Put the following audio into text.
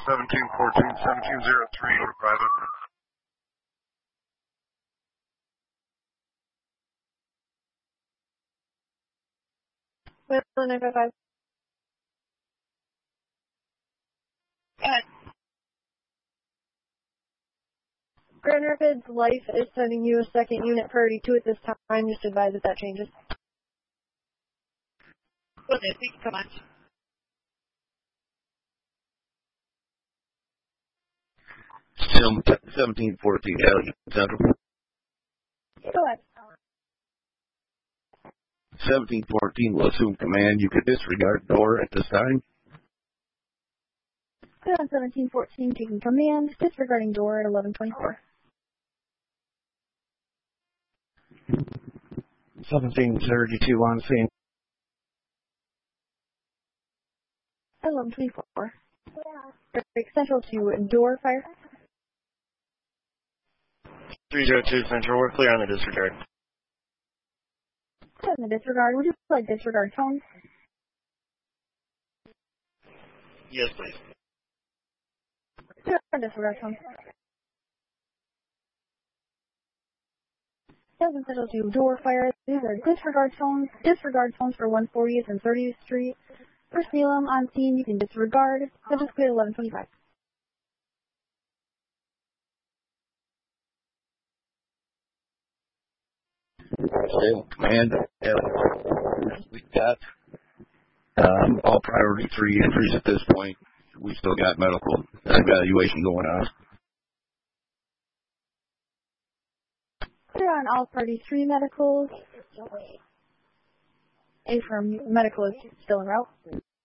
1703, go to private. Wayland 955. Grand Rapids Life is sending you a second unit priority 2 at this time. Just advise if that changes. Okay, thank you so much. Still 1714 Elliott Central. Go ahead. 1714 will assume command. You could disregard door at this time. Good on 1714, taking command, disregarding door at 1124. 1732 on scene. 1124. Break central to door fire. 302 Central, we're clear on the disregard. Good on the disregard. Would you like disregard tone? Yes, please. Good on disregard tone. 7 central to door fire. These are disregard tones. Disregard tones for 140th and 30th Street. For Salem on scene, you can disregard. They'll just clear 1125. Still command. We've got all priority 3 entries at this point. We still got medical evaluation going on. Clear on all party 3 medicals. A firm medical is still en route.